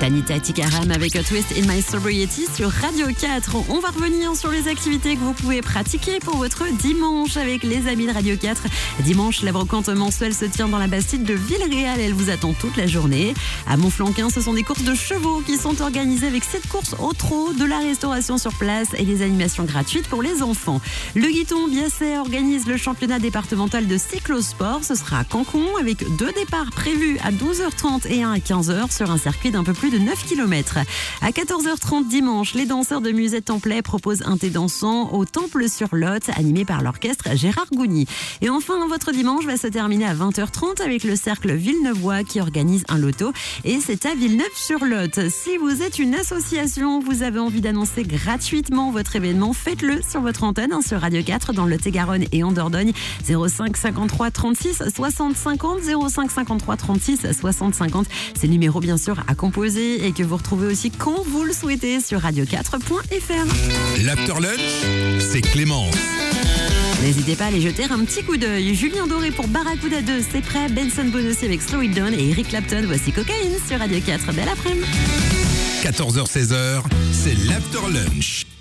Tanita Tikaram avec A Twist in My Sobriety sur Radio 4. On va revenir sur les activités que vous pouvez pratiquer pour votre dimanche avec les amis de Radio 4. Dimanche, la brocante mensuelle se tient dans la Bastide de Villeréal. Elle vous attend toute la journée. À Montflanquin, ce sont des courses de chevaux qui sont organisées avec 7 courses au trot, de la restauration sur place et des animations gratuites pour les enfants. Le Guiton Biasset organise le championnat départemental de cyclosport. Ce sera à Cancon avec 2 départs prévus à 12h30 et un à 15h sur un circuit d'un peu plus de 9 km. À 14h30 dimanche, les danseurs de Musette-Templay proposent un thé dansant au Temple-sur-Lot, animé par l'orchestre Gérard Gouny. Et enfin, votre dimanche va se terminer à 20h30 avec le cercle Villeneuvois qui organise un loto. Et c'est à Villeneuve-sur-Lot. Si vous êtes une association, vous avez envie d'annoncer gratuitement votre événement, faites-le sur votre antenne, sur Radio 4 dans le Lot-et-Garonne et en Dordogne. 05 53 36 60 50, 05 53 36 60 50. C'est le numéro bien sûr à composer et que vous retrouvez aussi quand vous le souhaitez sur radio4.fr. L'After Lunch, c'est Clémence. N'hésitez pas à aller jeter un petit coup d'œil. Julien Doré pour Barracuda 2, c'est prêt. Benson Bonossi avec Slow It Down et Eric Clapton, voici Cocaïne sur Radio 4. Belle après-midi. 14h-16h, c'est l'After Lunch.